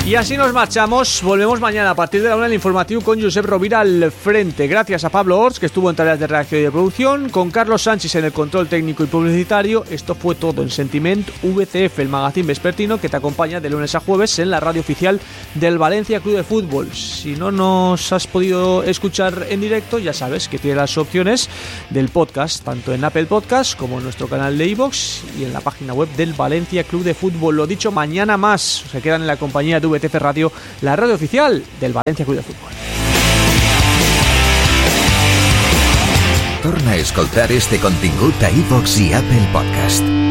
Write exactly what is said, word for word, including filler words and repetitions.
Y así nos marchamos, volvemos mañana a partir de la una del informativo con Josep Rovira al frente. Gracias a Pablo Orts, que estuvo en tareas de redacción y de producción, con Carlos Sánchez en el control técnico y publicitario. Esto fue todo en Sentiment V C F, el magazín vespertino que te acompaña de lunes a jueves en la radio oficial del Valencia Club de Fútbol. Si no nos has podido escuchar en directo, ya sabes que tiene las opciones del podcast, tanto en Apple Podcast como en nuestro canal de iVoox y en la página web del Valencia Club de Fútbol. Lo dicho, mañana más se quedan en la compañía de V T F Radio, la radio oficial del Valencia Club de Fútbol. Torna a escoltar este contingut a iVoox i Apple Podcast.